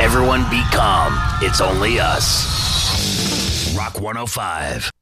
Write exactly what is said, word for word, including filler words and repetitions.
Everyone be calm. It's only us. Rock one oh five.